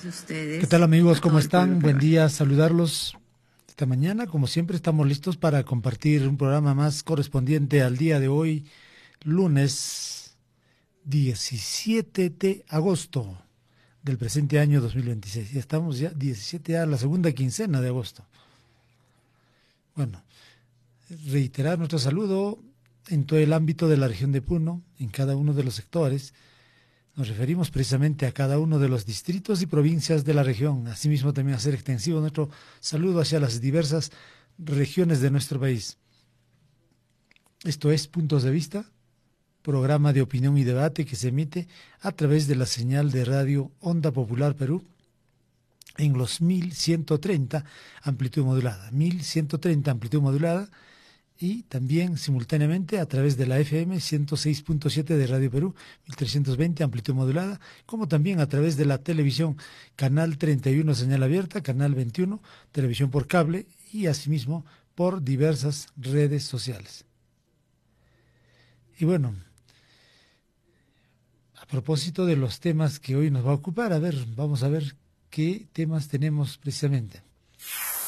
todos ustedes. ¿Qué tal, amigos? ¿Cómo están? Buen día. día, saludarlos esta mañana. Como siempre, estamos listos para compartir un programa más correspondiente al día de hoy, lunes 17 de agosto del presente año 2026. Ya estamos 17 a la segunda quincena de agosto. Bueno, reiterar nuestro saludo en todo el ámbito de la región de Puno, en cada uno de los sectores. Nos referimos precisamente a cada uno de los distritos y provincias de la región. Asimismo, también hacer extensivo nuestro saludo hacia las diversas regiones de nuestro país. Esto es Puntos de Vista, programa de opinión y debate que se emite a través de la señal de radio Onda Popular Perú en los 1130 amplitud modulada. 1130 amplitud modulada. Y también simultáneamente a través de la FM 106.7 de Radio Perú, 1320 amplitud modulada, como también a través de la televisión Canal 31 señal abierta, Canal 21, televisión por cable y asimismo por diversas redes sociales. Y bueno, a propósito de los temas que hoy nos va a ocupar, vamos a ver qué temas tenemos precisamente.